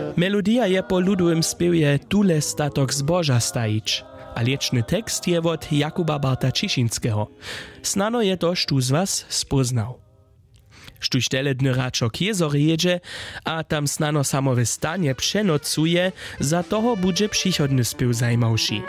Melodia je po ludowym spiewie Tule statok zboža stajić, a liečny tekst je od Jakuba Barta Čišinského. Snano je to, štu z was spoznał. Štuž teledny račok jezor jedzie, a tam snano samowe stanie przenocuje, za toho budže přichodny spiew zajmawší.